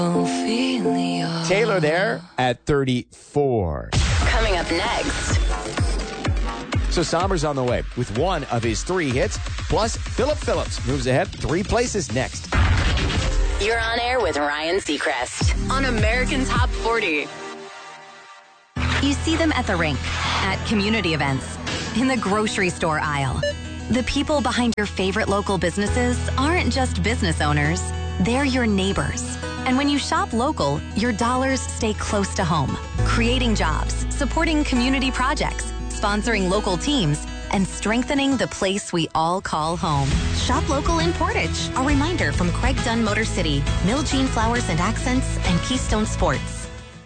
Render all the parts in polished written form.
Taylor there at 34. Coming up next. So Sommer's on the way with one of his 3 hits. Plus, Philip Phillips moves ahead 3 places next. You're on air with Ryan Seacrest on American Top 40. You see them at the rink, at community events, in the grocery store aisle. The people behind your favorite local businesses aren't just business owners. They're your neighbors. And when you shop local, your dollars stay close to home, creating jobs, supporting community projects, sponsoring local teams, and strengthening the place we all call home. Shop local in Portage. A reminder from Craig Dunn Motor City, Miljean Flowers and Accents, and Keystone Sports.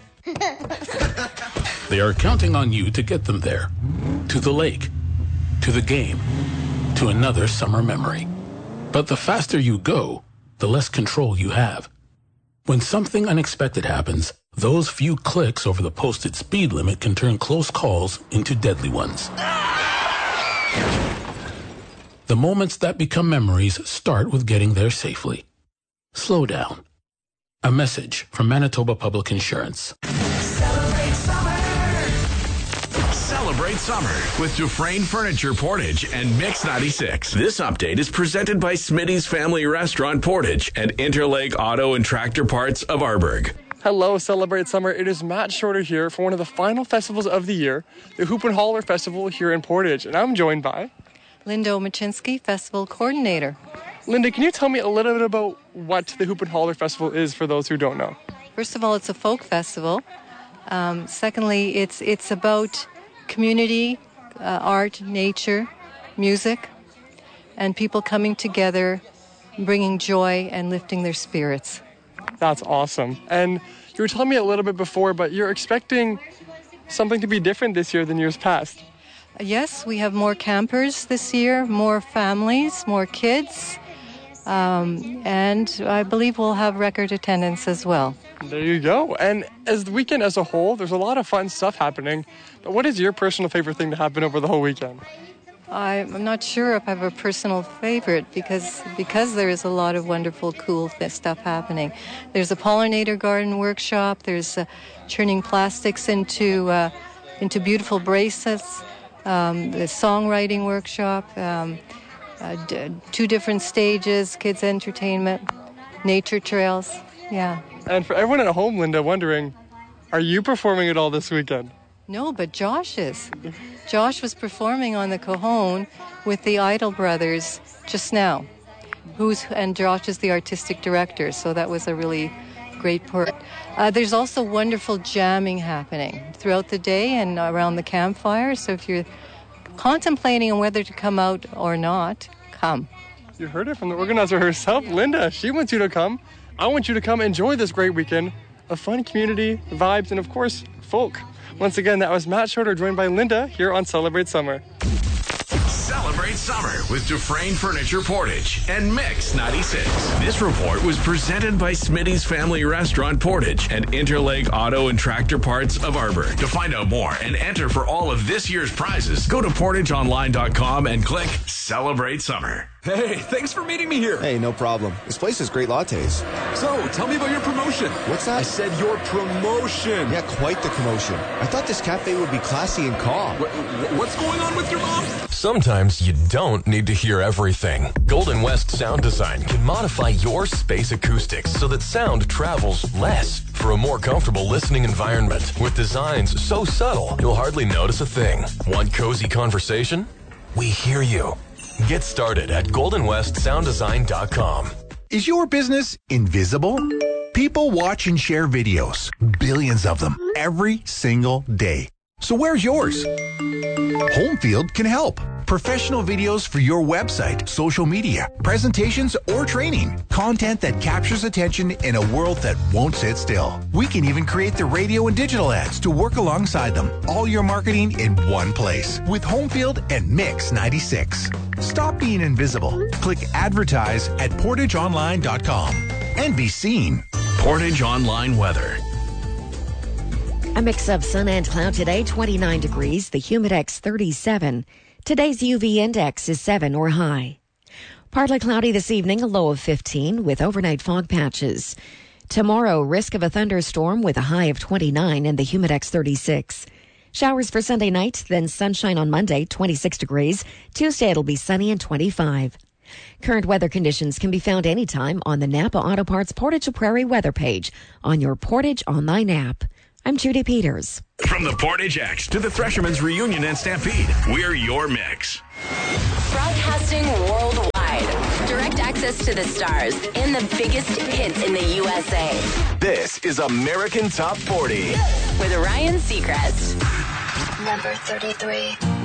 They are counting on you to get them there. To the lake, to the game, to another summer memory. But the faster you go, the less control you have. When something unexpected happens, those few clicks over the posted speed limit can turn close calls into deadly ones. The moments that become memories start with getting there safely. Slow down. A message from Manitoba Public Insurance. Celebrate summer. Celebrate summer with Dufresne Furniture Portage and Mix 96. This update is presented by Smitty's Family Restaurant Portage and Interlake Auto and Tractor Parts of Arborg. Hello, Celebrate Summer. It is Matt Shorter here for one of the final festivals of the year, the Hoop and Holler Festival here in Portage, and I'm joined by Linda Machinsky, Festival Coordinator. Linda, can you tell me a little bit about what the Hoop and Holler Festival is for those who don't know? First of all, it's a folk festival. Secondly, it's about community, art, nature, music, and people coming together, bringing joy and lifting their spirits. That's awesome. And you were telling me a little bit before, but you're expecting something to be different this year than years past. Yes, we have more campers this year, more families, more kids, and I believe we'll have record attendance as well. There you go. And as the weekend as a whole, there's a lot of fun stuff happening. But what is your personal favorite thing to happen over the whole weekend? I'm not sure if I have a personal favorite because there is a lot of wonderful, cool stuff happening. There's a pollinator garden workshop. There's turning plastics into beautiful bracelets. The songwriting workshop. 2 different stages, kids entertainment, nature trails. Yeah. And for everyone at home, Linda, wondering, are you performing at all this weekend? No, but Josh is. Josh was performing on the Cajon with the Idol Brothers just now. And Josh is the artistic director, so that was a really great part. There's also wonderful jamming happening throughout the day and around the campfire, so if you're contemplating on whether to come out or not, come. You heard it from the organizer herself, Linda. She wants you to come. I want you to come enjoy this great weekend of fun community, vibes, and of course, folk. Once again, that was Matt Shorter, joined by Linda here on Celebrate Summer. Celebrate summer with Dufresne Furniture Portage and Mix 96. This report was presented by Smitty's Family Restaurant Portage and Interlake Auto and Tractor Parts of Arborg. To find out more and enter for all of this year's prizes, go to portageonline.com and click Celebrate Summer. Hey, thanks for meeting me here. Hey, no problem. This place has great lattes. So, tell me about your promotion. What's that? I said your promotion. Yeah, quite the commotion. I thought this cafe would be classy and calm. What's going on with your mom? Sometimes you don't need to hear everything. Golden West Sound Design can modify your space acoustics so that sound travels less for a more comfortable listening environment. With designs so subtle, you'll hardly notice a thing. Want cozy conversation? We hear you. Get started at goldenwestsounddesign.com. Is your business invisible? People watch and share videos, billions of them, every single day. So where's yours? Homefield can help. Professional videos for your website, social media, presentations, or training. Content that captures attention in a world that won't sit still. We can even create the radio and digital ads to work alongside them. All your marketing in one place with Homefield and Mix 96. Stop being invisible. Click advertise at portageonline.com and be seen. Portage Online Weather. A mix of sun and cloud today, 29 degrees, the Humidex 37. Today's UV index is 7 or high. Partly cloudy this evening, a low of 15 with overnight fog patches. Tomorrow, risk of a thunderstorm with a high of 29 and the Humidex 36. Showers for Sunday night, then sunshine on Monday, 26 degrees. Tuesday, it'll be sunny and 25. Current weather conditions can be found anytime on the Napa Auto Parts Portage Prairie weather page on your Portage Online app. I'm Judy Peters. From the Portage X to the Threshermen's Reunion and Stampede, we're your mix. Broadcasting worldwide. Direct access to the stars and the biggest hits in the USA. This is American Top 40. With Ryan Seacrest. Number 33.